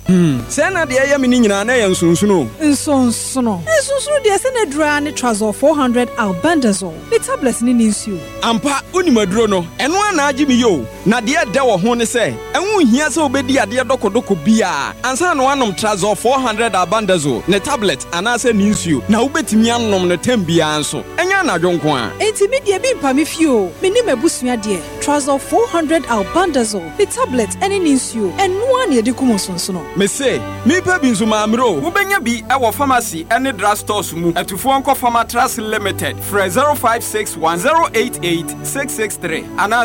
Sena de ya mini nyina na yansunsuno. Nsonsono de sena dra ne Trazol 400 albendazole. The tablets ni nsuo. Ampa unimaduro no. Eno ana agi mi yo. Na de da wo ho ne se. Enwu hia se obedi ade dokodoko bia. Ansa no anom Trazol 400 albendazole. Ne tablet ana se ni nsuo. Na ubetimi anom ne tembia anso. Enya na dwonko a. Enti mi de bi mpa mi fio. Me ni mabusua de. Trazol 400 albendazole. The tablet ene ni nsuo. Eno ana ye de kumonsonsono. Me say, me pa binzu maamro. Ubenya bi e wo pharmacy ene drugstores mu. Atufo nko Pharmatras Limited. Fre 0561088663 ana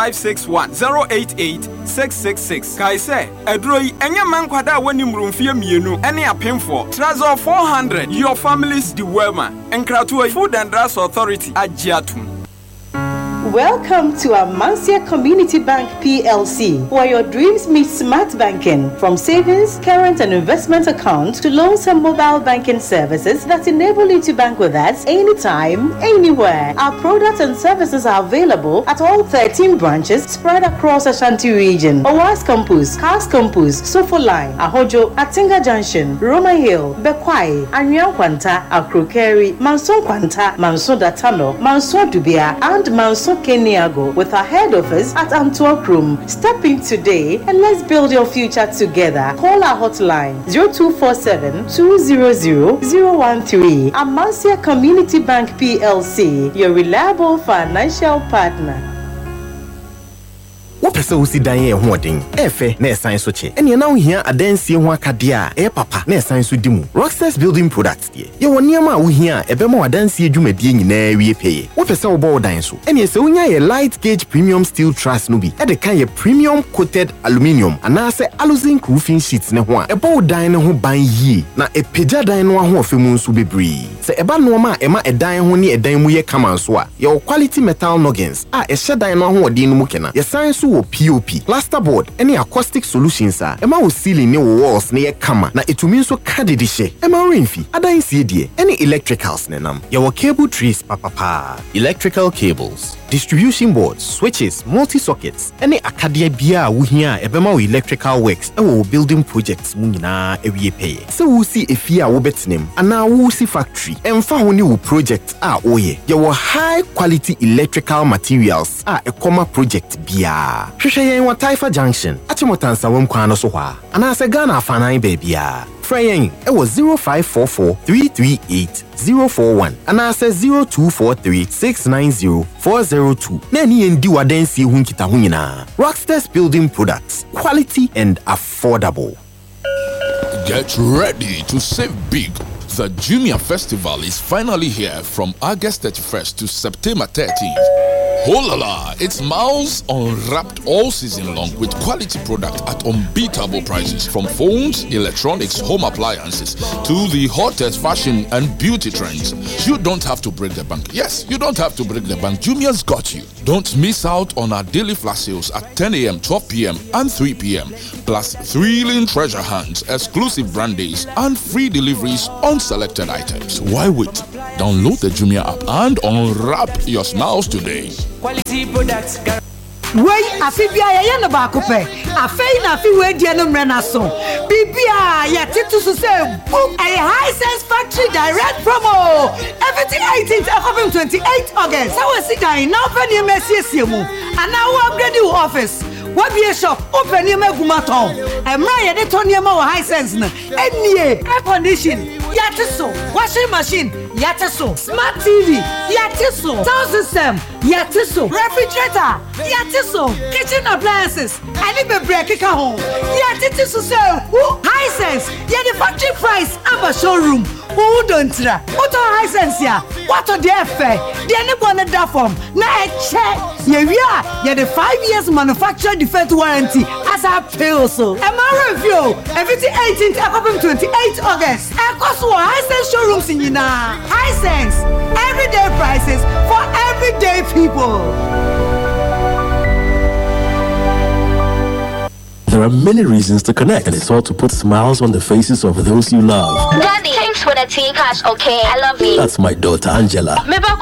0561088666. Kai say, edro yi enya mankwada woni mrumfie mienu ene apemfo. Trazol 400 your family's dewelma. Enkratu Food and Drugs Authority agiatum. Welcome to Amansia Community Bank PLC, where your dreams meet smart banking. From savings, current and investment accounts to loans and mobile banking services that enable you to bank with us anytime, anywhere. Our products and services are available at all 13 branches spread across Ashanti region. Owas Campus, Cars Campus, Sofo Line, Ahojo, Atinga Junction, Roma Hill, Bekwai, Anyang Kwanta, Akrokeri, Manson Kwanta, Manson Datano, Manson Dubia, and Manson Keniago, with our head office at Antwerp Room. Step in today and let's build your future together. Call our hotline 0247-200-013. Amansia Community Bank PLC, your reliable financial partner. Wopese usi dan ye hoden efe na esan so che ene na ohia adansie ho akade a papa na esan so dimu Rockstars Building Products de ye woniam a ohia ebema wadansie dwumadie nyina wie peye wopese wo bo dan so ene se unya ye light gauge premium steel truss no bi e de kan ye premium coated aluminium ana se aluzinc roofing sheets ne ho a ebo dan ne ho ban yi na epagya dan no ho ofemu nso bebree se eba no ma ema edan ho ne edan mu ye kama so a ye quality metal noggins a ehye dan no ho odin no mu kena ye san so POP, plasterboard, any acoustic solutions are. Emma will ceiling new walls near kama na etumi so kadidishe. Emma rainfi. Ada insiedie. Any electricals nenam. Yawa cable trees papa. Electrical cables, distribution boards, switches, multi-sockets. Any akadia bia wuhia ebema wo electrical works ewo building projects munyina ewie pay. So we see efia wo betnem ana wo see factory. Emfa ho ni wo project a oye. Yawa high quality electrical materials a ekoma project bia. Hwehwe wa Taifa Junction Achimotansa wom kwa no so hwa ana se Ghana afanan baabia Freyen ewo 0544338041 ana se 0243690402 na ni endi wadansi hu nkita hu nyina Rockstars Building Products, quality and affordable. Get ready to save big. The Jumia Festival is finally here from August 31st to September 13th. Oh la la, it's Miles unwrapped all season long with quality product at unbeatable prices. From phones, electronics, home appliances to the hottest fashion and beauty trends. You don't have to break the bank. Yes, you don't have to break the bank. Jumia's got you. Don't miss out on our daily flash sales at 10 a.m., 12 p.m. and 3 p.m. Plus thrilling treasure hunts, exclusive brand days and free deliveries on selected items. Why wait? Download the Jumia app and unwrap your smiles today. Quality products. Wey afibia ye no ba kope afei na afi we die no mre na so bibia ya titu so say book a high sense factory direct promo everything 18th of 28 August so we see guy now penny mesiesie mu and now we upgrade your office what be a shop open your magumaton and my de toniema high sense na enie air condition yatiso washing machine yatiso smart TV yatiso sound system yatiso refrigerator yatiso kitchen appliances ani be break ka home yatiso say high sense ya the factory price aba showroom who don't tra auto high sense ya what the fair the any one that form na e check ya the 5 years manufacturer defense warranty as a pill so am I review everything 18th of 28 August across high sense showrooms in Yina. High sense everyday prices for everyday people. There are many reasons to connect, and it's all to put smiles on the faces of those you love. Daddy, thanks for the tea cash, okay? I love you. That's my daughter, Angela.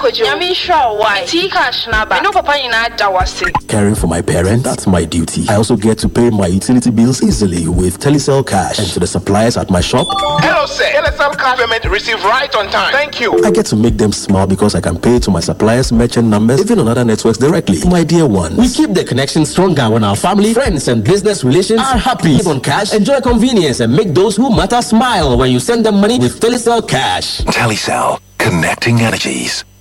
Caring for my parents, that's my duty. I also get to pay my utility bills easily with Telecel Cash. And to the suppliers at my shop, hello sir, Telecel Cash payment received right on time. Thank you. I get to make them smile because I can pay to my suppliers' merchant numbers, even on other networks directly. My dear ones, we keep the connection stronger when our family, friends, and business relations are happy. Live on cash, enjoy convenience, and make those who matter smile when you send them money with Telecel Cash. Telecel, connecting energies.